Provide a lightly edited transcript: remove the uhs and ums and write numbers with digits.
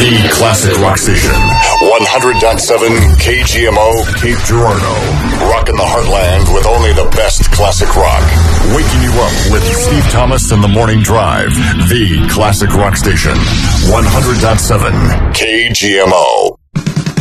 The classic rock station. 100.7 KGMO, Cape Girardeau. Rocking the heartland with only the best classic rock. Waking you up with Steve Thomas and the Morning Drive. The classic rock station. 100.7 KGMO.